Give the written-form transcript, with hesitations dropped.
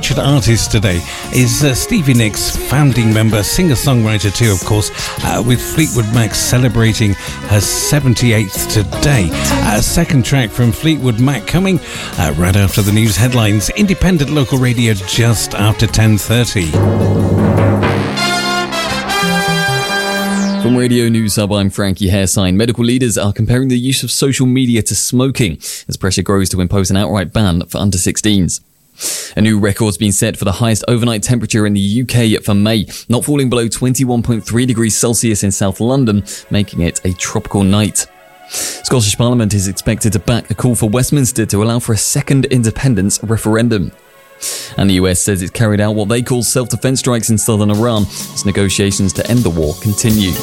featured artist today is Stevie Nicks, founding member, singer-songwriter too, of course, with Fleetwood Mac celebrating her 78th today. Second track from Fleetwood Mac coming right after the news headlines. Independent local radio just after 10:30. From Radio News Hub, I'm Frankie Hairsign. Medical leaders are comparing the use of social media to smoking as pressure grows to impose an outright ban for under 16s. A new record's been set for the highest overnight temperature in the UK for May, not falling below 21.3 degrees Celsius in South London, making it a tropical night. Scottish Parliament is expected to back a call for Westminster to allow for a second independence referendum. And the US says it's carried out what they call self-defense strikes in southern Iran as negotiations to end the war continue.